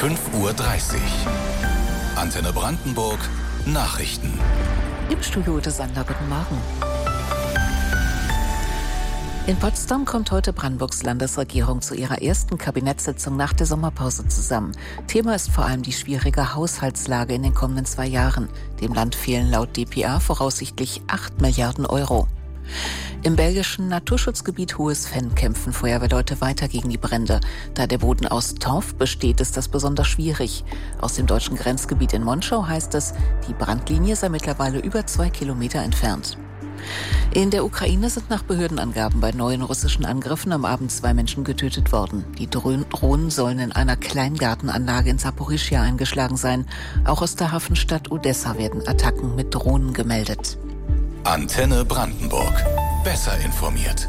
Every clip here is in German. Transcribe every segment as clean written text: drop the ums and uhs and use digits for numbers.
5:30 Uhr. Antenne Brandenburg Nachrichten. Im Studio des Sander, guten Morgen. In Potsdam kommt heute Brandenburgs Landesregierung zu ihrer ersten Kabinettssitzung nach der Sommerpause zusammen. Thema ist vor allem die schwierige Haushaltslage in den kommenden 2 Jahren. Dem Land fehlen laut dpa voraussichtlich 8 Milliarden Euro. Im belgischen Naturschutzgebiet Hohes-Venn kämpfen Feuerwehrleute weiter gegen die Brände. Da der Boden aus Torf besteht, ist das besonders schwierig. Aus dem deutschen Grenzgebiet in Monschau heißt es, die Brandlinie sei mittlerweile über 2 Kilometer entfernt. In der Ukraine sind nach Behördenangaben bei neuen russischen Angriffen am Abend 2 Menschen getötet worden. Die Drohnen sollen in einer Kleingartenanlage in Saporischschja eingeschlagen sein. Auch aus der Hafenstadt Odessa werden Attacken mit Drohnen gemeldet. Antenne Brandenburg. Besser informiert.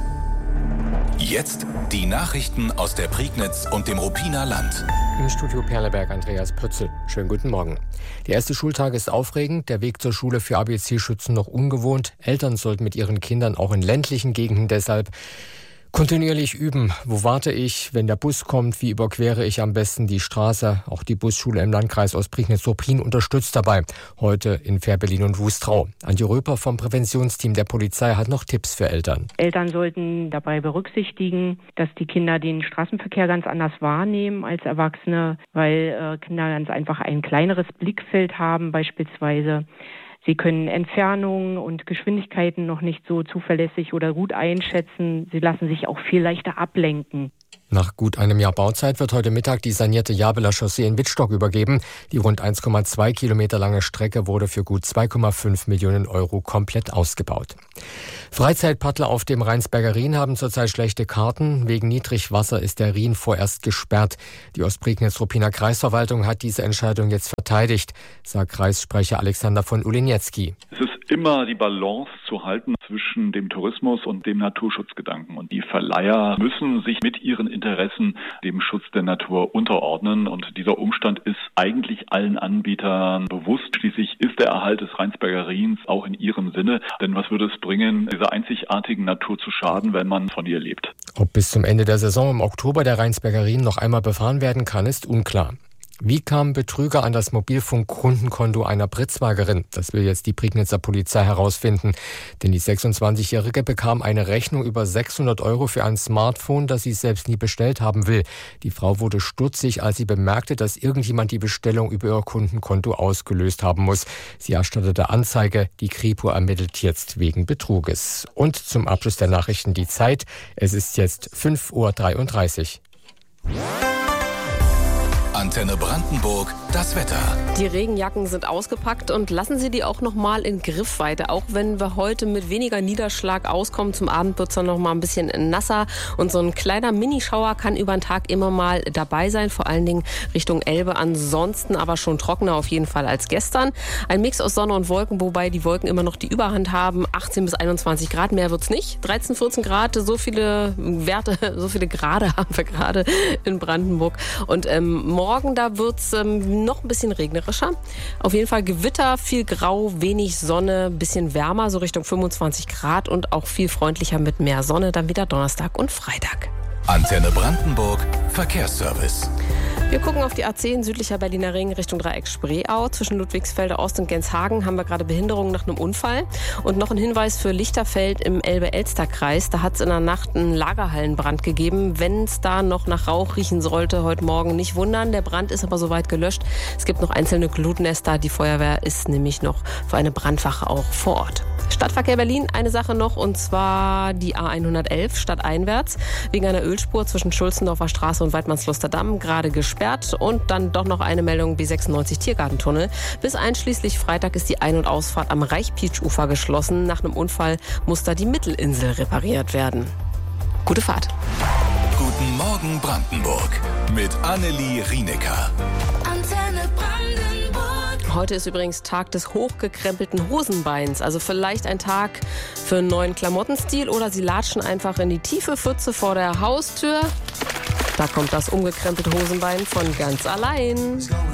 Jetzt die Nachrichten aus der Prignitz und dem Ruppiner Land. Im Studio Perleberg Andreas Pötzl. Schönen guten Morgen. Der erste Schultag ist aufregend, der Weg zur Schule für ABC-Schützen noch ungewohnt. Eltern sollten mit ihren Kindern auch in ländlichen Gegenden deshalb kontinuierlich üben. Wo warte ich, wenn der Bus kommt? Wie überquere ich am besten die Straße? Auch die Busschule im Landkreis Ostprignitz-Ruppin unterstützt dabei. Heute in Fehrbellin und Wustrau. Antje Röper vom Präventionsteam der Polizei hat noch Tipps für Eltern. Eltern sollten dabei berücksichtigen, dass die Kinder den Straßenverkehr ganz anders wahrnehmen als Erwachsene, weil Kinder ganz einfach ein kleineres Blickfeld haben beispielsweise. Sie können Entfernungen und Geschwindigkeiten noch nicht so zuverlässig oder gut einschätzen. Sie lassen sich auch viel leichter ablenken. Nach gut einem Jahr Bauzeit wird heute Mittag die sanierte Jabeler Chaussee in Wittstock übergeben. Die rund 1,2 Kilometer lange Strecke wurde für gut 2,5 Millionen Euro komplett ausgebaut. Freizeitpaddler auf dem Rheinsberger Rhin haben zurzeit schlechte Karten. Wegen Niedrigwasser ist der Rhin vorerst gesperrt. Die Ostprignitz-Ruppiner Kreisverwaltung hat diese Entscheidung jetzt verteidigt, sagt Kreissprecher Alexander von Ulinietzki. Es ist immer die Balance zu halten zwischen dem Tourismus und dem Naturschutzgedanken. Und die Verleiher müssen sich mit ihren Interessen dem Schutz der Natur unterordnen. Und dieser Umstand ist eigentlich allen Anbietern bewusst. Schließlich ist der Erhalt des Rheinsberger Rhins auch in ihrem Sinne. Denn was würde es bringen, dieser einzigartigen Natur zu schaden, wenn man von ihr lebt? Ob bis zum Ende der Saison im Oktober der Rheinsberger Rhin noch einmal befahren werden kann, ist unklar. Wie kamen Betrüger an das Mobilfunkkundenkonto einer Britzwagerin? Das will jetzt die Prignitzer Polizei herausfinden. Denn die 26-Jährige bekam eine Rechnung über 600 Euro für ein Smartphone, das sie selbst nie bestellt haben will. Die Frau wurde stutzig, als sie bemerkte, dass irgendjemand die Bestellung über ihr Kundenkonto ausgelöst haben muss. Sie erstattete Anzeige. Die Kripo ermittelt jetzt wegen Betruges. Und zum Abschluss der Nachrichten die Zeit. Es ist jetzt 5:33 Uhr. Antenne Brandenburg, das Wetter. Die Regenjacken sind ausgepackt und lassen Sie die auch noch mal in Griffweite. Auch wenn wir heute mit weniger Niederschlag auskommen, zum Abend wird es dann noch mal ein bisschen nasser. Und so ein kleiner Minischauer kann über den Tag immer mal dabei sein, vor allen Dingen Richtung Elbe. Ansonsten aber schon trockener auf jeden Fall als gestern. Ein Mix aus Sonne und Wolken, wobei die Wolken immer noch die Überhand haben. 18 bis 21 Grad, mehr wird's nicht. 13, 14 Grad, so viele Grade haben wir gerade in Brandenburg. Und morgen, da wird es noch ein bisschen regnerischer. Auf jeden Fall Gewitter, viel Grau, wenig Sonne, ein bisschen wärmer, so Richtung 25 Grad und auch viel freundlicher mit mehr Sonne. Dann wieder Donnerstag und Freitag. Antenne Brandenburg, Verkehrsservice. Wir gucken auf die A10 südlicher Berliner Ring Richtung Dreieck Spreeau. Zwischen Ludwigsfelder Ost und Genshagen haben wir gerade Behinderungen nach einem Unfall. Und noch ein Hinweis für Lichterfeld im Elbe-Elster-Kreis. Da hat es in der Nacht einen Lagerhallenbrand gegeben. Wenn es da noch nach Rauch riechen sollte, heute Morgen nicht wundern. Der Brand ist aber soweit gelöscht. Es gibt noch einzelne Glutnester. Die Feuerwehr ist nämlich noch für eine Brandwache auch vor Ort. Stadtverkehr Berlin, eine Sache noch, und zwar die A111 stadteinwärts. Wegen einer Ölspur zwischen Schulzendorfer Straße und Weidmannsluster Damm gerade gesperrt. Und dann doch noch eine Meldung, B96 Tiergartentunnel. Bis einschließlich Freitag ist die Ein- und Ausfahrt am Reichpietsch-Ufer geschlossen. Nach einem Unfall muss da die Mittelinsel repariert werden. Gute Fahrt. Guten Morgen Brandenburg mit Annelie Rienecker. Antenne Brandenburg. Heute ist übrigens Tag des hochgekrempelten Hosenbeins. Also vielleicht ein Tag für einen neuen Klamottenstil oder Sie latschen einfach in die tiefe Pfütze vor der Haustür. Da kommt das umgekrempelte Hosenbein von ganz allein.